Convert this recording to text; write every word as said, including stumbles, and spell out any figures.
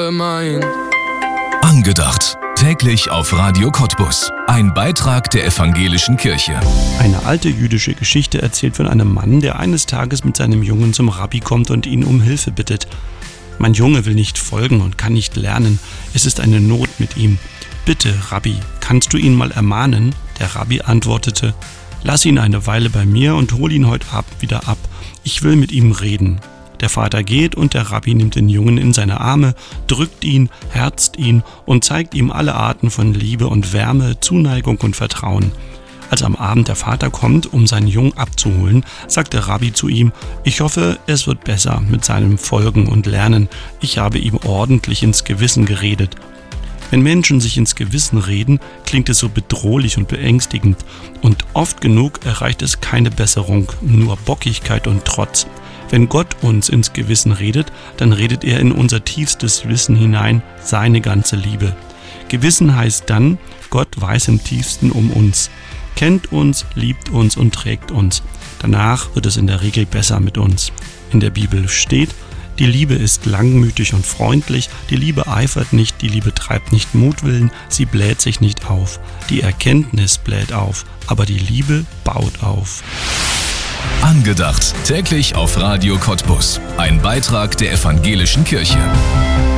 gemeint. Angedacht. Täglich auf Radio Cottbus. Ein Beitrag der Evangelischen Kirche. Eine alte jüdische Geschichte erzählt von einem Mann, der eines Tages mit seinem Jungen zum Rabbi kommt und ihn um Hilfe bittet. Mein Junge will nicht folgen und kann nicht lernen. Es ist eine Not mit ihm. Bitte, Rabbi, kannst du ihn mal ermahnen? Der Rabbi antwortete: Lass ihn eine Weile bei mir und hol ihn heute Abend wieder ab. Ich will mit ihm reden. Der Vater geht und der Rabbi nimmt den Jungen in seine Arme, drückt ihn, herzt ihn und zeigt ihm alle Arten von Liebe und Wärme, Zuneigung und Vertrauen. Als am Abend der Vater kommt, um seinen Jungen abzuholen, sagt der Rabbi zu ihm: Ich hoffe, es wird besser mit seinem Folgen und Lernen. Ich habe ihm ordentlich ins Gewissen geredet. Wenn Menschen sich ins Gewissen reden, klingt es so bedrohlich und beängstigend. Und oft genug erreicht es keine Besserung, nur Bockigkeit und Trotz. Wenn Gott uns ins Gewissen redet, dann redet er in unser tiefstes Wissen hinein seine ganze Liebe. Gewissen heißt dann, Gott weiß im tiefsten um uns, kennt uns, liebt uns und trägt uns. Danach wird es in der Regel besser mit uns. In der Bibel steht: Die Liebe ist langmütig und freundlich, die Liebe eifert nicht, die Liebe treibt nicht Mutwillen, sie bläht sich nicht auf. Die Erkenntnis bläht auf, aber die Liebe baut auf. Angedacht. Täglich auf Radio Cottbus. Ein Beitrag der Evangelischen Kirche.